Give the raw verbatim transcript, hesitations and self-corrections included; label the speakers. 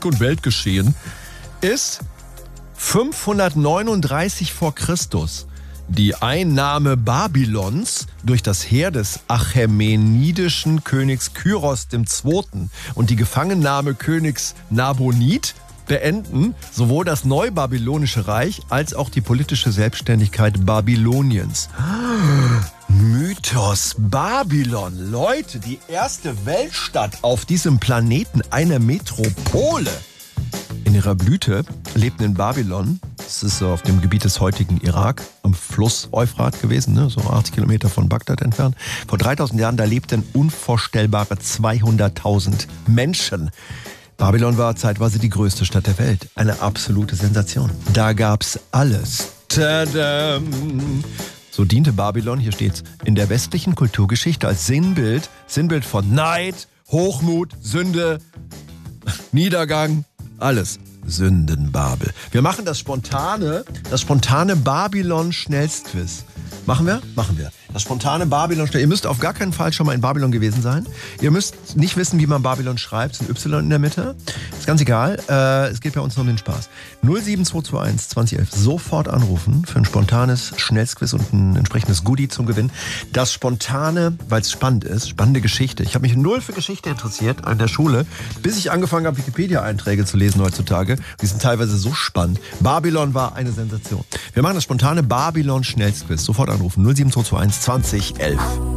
Speaker 1: Politik und Weltgeschehen, ist fünfhundertneununddreißig vor Christus die Einnahme Babylons durch das Heer des achämenidischen Königs Kyros der Zweite. Und die Gefangennahme Königs Nabonid beenden sowohl das Neubabylonische Reich als auch die politische Selbstständigkeit Babyloniens. Mythos Babylon. Leute, die erste Weltstadt auf diesem Planeten, eine Metropole. In ihrer Blüte lebten in Babylon, das ist so auf dem Gebiet des heutigen Irak, am Fluss Euphrat gewesen, ne, so achtzig Kilometer von Bagdad entfernt. Vor dreitausend Jahren, da lebten unvorstellbare zweihunderttausend Menschen. Babylon war zeitweise die größte Stadt der Welt. Eine absolute Sensation. Da gab's alles. Tadam! So diente Babylon, hier steht's, in der westlichen Kulturgeschichte als Sinnbild, Sinnbild von Neid, Hochmut, Sünde, Niedergang, alles. Sündenbabel. Wir machen das spontane, das spontane Babylon-Schnellstquiz. Machen wir? Machen wir. Das spontane Babylon. Ihr müsst auf gar keinen Fall schon mal in Babylon gewesen sein. Ihr müsst nicht wissen, wie man Babylon schreibt. Es ist ein Y in der Mitte. Ist ganz egal. Äh, es geht bei uns nur um den Spaß. null sieben zwei zwei eins zwanzig elf. Sofort anrufen für ein spontanes Schnellstquiz und ein entsprechendes Goodie zum Gewinn. Das Spontane, weil es spannend ist, spannende Geschichte. Ich habe mich null für Geschichte interessiert an der Schule, bis ich angefangen habe, Wikipedia-Einträge zu lesen heutzutage. Die sind teilweise so spannend. Babylon war eine Sensation. Wir machen das spontane Babylon-Schnellstquiz. Sofort anrufen. null sieben zwei zwei eins zwanzig elf.